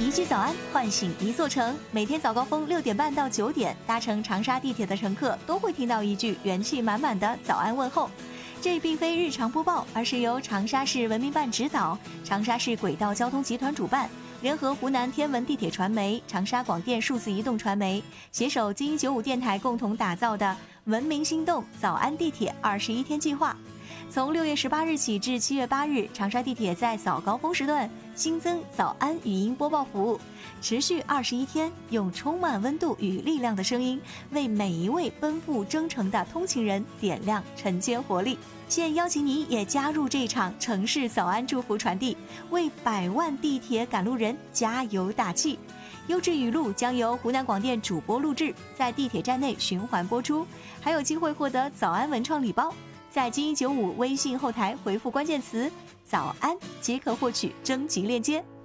一句早安唤醒一座城，每天早高峰6点半到9点，搭乘长沙地铁的乘客都会听到一句元气满满的早安问候。这并非日常播报，而是由长沙市文明办指导，长沙市轨道交通集团主办，联合湖南天文地铁传媒、长沙广电数字移动传媒携手精英95电台共同打造的文明心动早安地铁21天计划。从6月18日起至7月8日，长沙地铁在早高峰时段新增早安语音播报服务，持续21天，用充满温度与力量的声音，为每一位奔赴征程的通勤人点亮晨间活力。现邀请你也加入这场城市早安祝福传递，为100万地铁赶路人加油打气。优质语录将由湖南广电主播录制，在地铁站内循环播出，还有机会获得早安文创礼包。在精英95微信后台回复关键词早安即可获取征集链接。